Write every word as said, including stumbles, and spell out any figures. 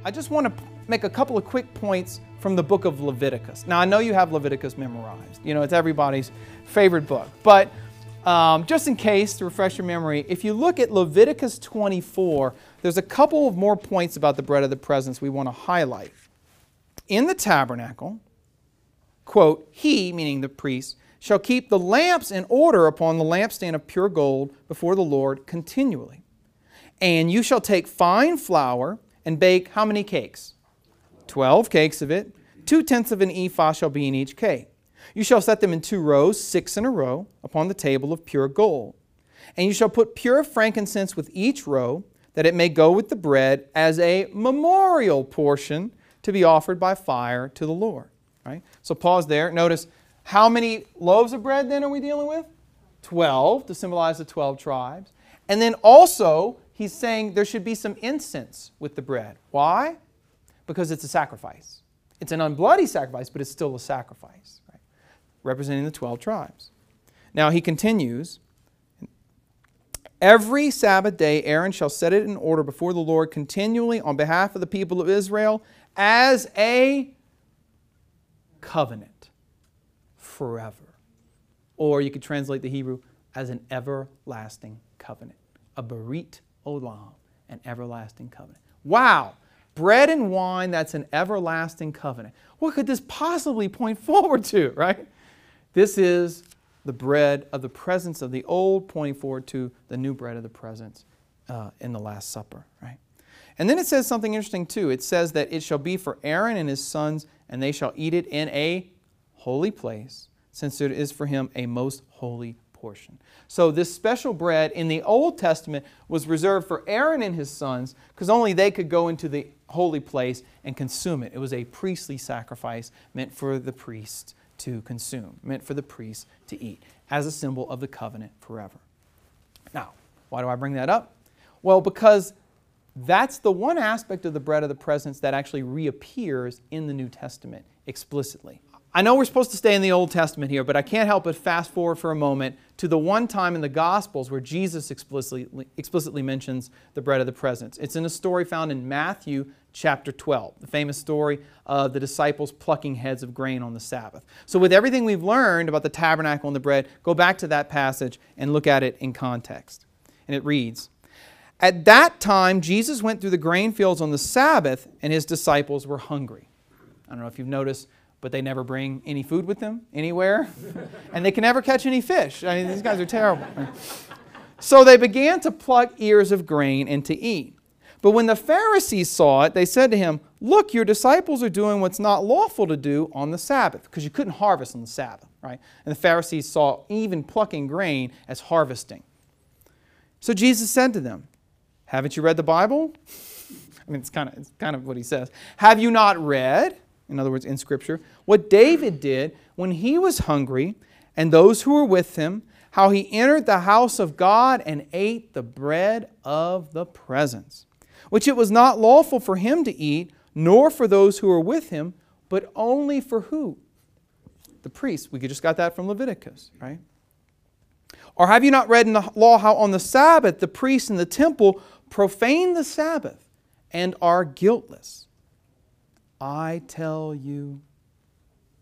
I just want to make a couple of quick points from the book of Leviticus. Now, I know you have Leviticus memorized. You know, it's everybody's favorite book. But um, just in case, to refresh your memory, if you look at Leviticus twenty-four, there's a couple of more points about the bread of the presence we want to highlight. In the tabernacle, quote, he, meaning the priest, shall keep the lamps in order upon the lampstand of pure gold before the Lord continually. And you shall take fine flour and bake how many cakes? Twelve cakes of it. Two-tenths of an ephah shall be in each cake. You shall set them in two rows, six in a row, upon the table of pure gold. And you shall put pure frankincense with each row, that it may go with the bread as a memorial portion to be offered by fire to the Lord. Right? So pause there. Notice, how many loaves of bread then are we dealing with? Twelve, to symbolize the twelve tribes. And then also, he's saying there should be some incense with the bread. Why? Because it's a sacrifice. It's an unbloody sacrifice, but it's still a sacrifice, right? Representing the twelve tribes. Now he continues, every Sabbath day Aaron shall set it in order before the Lord continually on behalf of the people of Israel as a covenant forever. Or you could translate the Hebrew as an everlasting covenant. A berit olam, an everlasting covenant. Wow! Bread and wine, that's an everlasting covenant. What could this possibly point forward to, right? This is the bread of the presence of the old, pointing forward to the new bread of the presence uh, in the Last Supper, right? And then it says something interesting too. It says that it shall be for Aaron and his sons, and they shall eat it in a holy place, since it is for him a most holy portion. So this special bread in the Old Testament was reserved for Aaron and his sons because only they could go into the holy place and consume it. It was a priestly sacrifice meant for the priest to consume, meant for the priest to eat, as a symbol of the covenant forever. Now, why do I bring that up? Well, because that's the one aspect of the bread of the presence that actually reappears in the New Testament explicitly. I know we're supposed to stay in the Old Testament here, but I can't help but fast forward for a moment to the one time in the Gospels where Jesus explicitly, explicitly mentions the bread of the presence. It's in a story found in Matthew chapter twelve, the famous story of the disciples plucking heads of grain on the Sabbath. So with everything we've learned about the tabernacle and the bread, go back to that passage and look at it in context. And it reads, at that time Jesus went through the grain fields on the Sabbath, and his disciples were hungry. I don't know if you've noticed, but they never bring any food with them anywhere. And they can never catch any fish. I mean, these guys are terrible. So they began to pluck ears of grain and to eat. But when the Pharisees saw it, they said to him, look, your disciples are doing what's not lawful to do on the Sabbath, because you couldn't harvest on the Sabbath, right? And the Pharisees saw even plucking grain as harvesting. So Jesus said to them, haven't you read the Bible? I mean, it's kind of, it's kind of what he says. Have you not read, in other words, in Scripture, what David did when he was hungry, and those who were with him, how he entered the house of God and ate the bread of the presence, which it was not lawful for him to eat, nor for those who were with him, but only for who? The priests. We just got that from Leviticus, right? Or have you not read in the law how on the Sabbath the priests in the temple profane the Sabbath and are guiltless? I tell you,